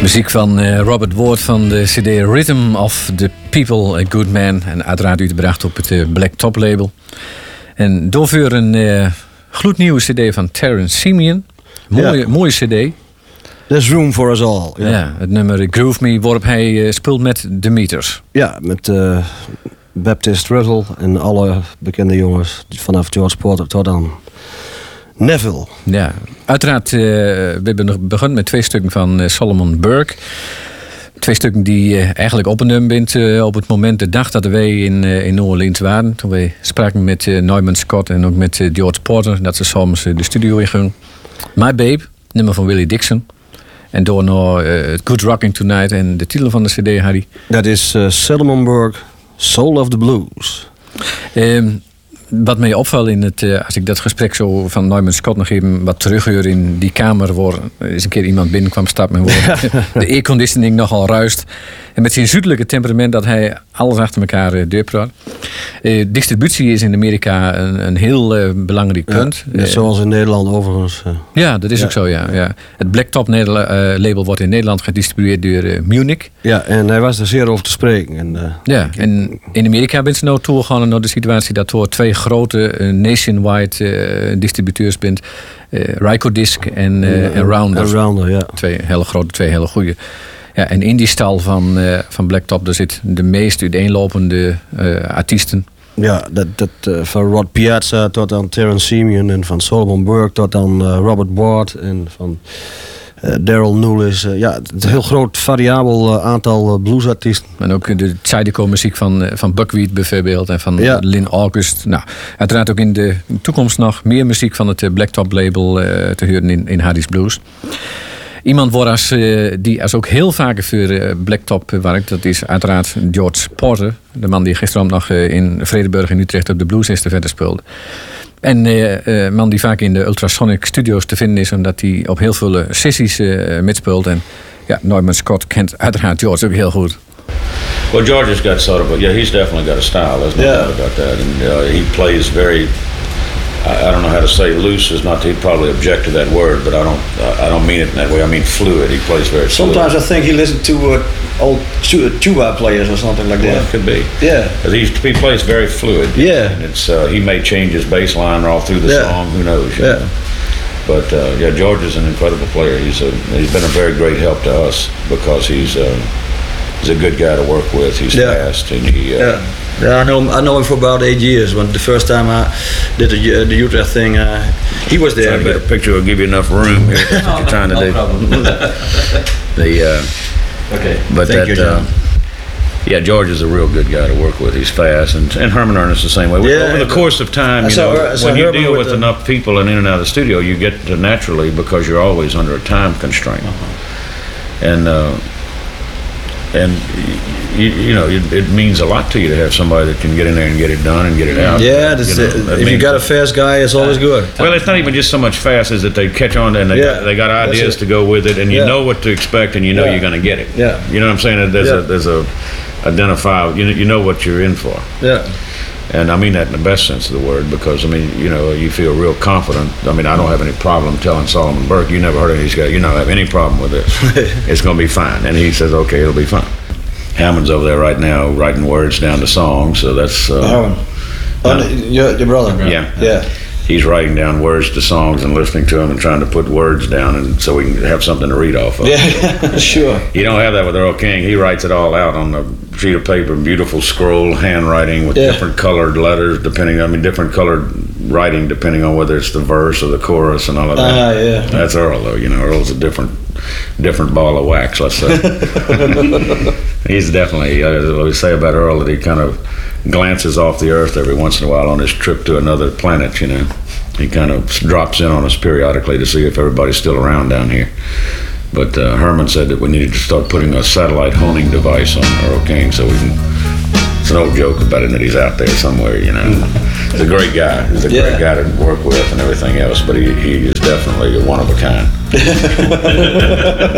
Muziek van Robert Ward van de CD Rhythm of the People, A Good Man. En uiteraard uitgebracht op het Black Top label. En doorvoer een gloednieuwe CD van Terence Simeon. Mooie CD. There's room for us all. Ja, het nummer Groove Me, waarop hij speelt met The Meters. Ja, met Baptist Russell en alle bekende jongens. Vanaf George Porter tot aan Neville. Ja, uiteraard, we hebben begonnen met 2 stukken van Solomon Burke. 2 stukken die eigenlijk opgenomen bent op het moment, de dag dat wij in New Orleans waren. Toen wij spraken met Neumann Scott en ook met George Porter, dat ze soms de studio in gingen. My Babe, nummer van Willie Dixon. En door naar Good Rocking Tonight en de titel van de CD, Harry. Dat is Solomon Burke, Soul of the Blues. Wat mij opvalt in het, als ik dat gesprek zo van Neumann Scott nog even wat terughoor in die kamer, waar eens een keer iemand binnenkwam stappen en de airconditioning nogal ruist. En met zijn zuidelijke temperament dat hij alles achter elkaar deurpraat. Distributie is in Amerika een heel belangrijk punt. Net zoals in Nederland overigens. Ja, dat is ook zo, ja. Het Black Top label wordt in Nederland gedistribueerd door Munich. Ja, en hij was er zeer over te spreken. En in Amerika ben ze nou toegegaan naar de situatie dat er 2 grote nationwide distributeurs bent. Rykodisc en Rounder. Rounder, ja. 2 hele grote, 2 hele goede. Ja, en in die stal van Black Top, daar zitten de meest uiteenlopende artiesten. Ja, van Rod Piazza tot aan Terence Simeon en van Solomon Burke tot aan Robert Ward en van Daryl Newlis. Ja, het heel groot variabel aantal bluesartiesten. En ook de Zydeco muziek van Buckwheat bijvoorbeeld en van Lynn August. Nou, uiteraard ook in de toekomst nog meer muziek van het Black Top label te horen in Hardy's Blues. Iemand die als ook heel vaak voor Black Top werkt, dat is uiteraard George Porter. De man die gisteren nog in Vredenburg in Utrecht op de Blues verder speelde. En een man die vaak in de Ultrasonic Studios te vinden is, omdat hij op heel veel sessies meespeelt. En ja, Neumann Scott kent uiteraard George ook heel goed. Well, George has got sort of he's definitely got a style. There's no doubt about that. And he plays very, I don't know how to say loose is not, he'd probably object to that word, but I don't mean it in that way. I mean fluid. He plays very fluid. Sometimes I think he listens to old tuba players or something like that. It could be. Yeah. He plays very fluid. Yeah. And it's he may change his bass line all through the song. Who knows? You know? But George is an incredible player. He's been a very great help to us because he's a good guy to work with. He's fast and he. Yeah, I know him for about 8 years. When the first time I did the Utrecht thing, he was there. Trying to get a picture will give you enough room here. That's what you're trying to do. Okay. But thank you, John. George is a real good guy to work with. He's fast, and Herman Ernest the same way. Over the course of time, when you deal with enough people and in and out of the studio, you get to naturally, because you're always under a time constraint, and it means a lot to you to have somebody that can get in there and get it done and get it out. Yeah, if you got a fast guy, it's always good. Well, it's not even just so much fast as that they catch on and they got ideas to go with it, and you know what to expect, and you know you're going to get it. Yeah. You know what I'm saying? There's a identifiable. You know what you're in for. Yeah. And I mean that in the best sense of the word, because you feel real confident. I mean, I don't have any problem telling Solomon Burke, you never heard of these guys, you don't have any problem with this. It's going to be fine. And he says, okay, it'll be fine. Hammond's over there right now writing words down to songs, so that's Hammond. Your brother. Yeah. He's writing down words to songs and listening to them and trying to put words down, and so we can have something to read off of. Yeah, sure. You don't have that with Earl King. He writes it all out on a sheet of paper, beautiful scroll handwriting with different colored letters, different colored writing depending on whether it's the verse or the chorus and all of that. Yeah. That's Earl, though. Earl's a different ball of wax, let's say. He's definitely, we say about Earl that he kind of glances off the earth every once in a while on his trip to another planet, He kind of drops in on us periodically to see if everybody's still around down here. But Herman said that we needed to start putting a satellite honing device on Earl King so we can. It's an old joke about him that he's out there somewhere, He's a great guy. He's a great guy to work with and everything else, but he is definitely one of a kind.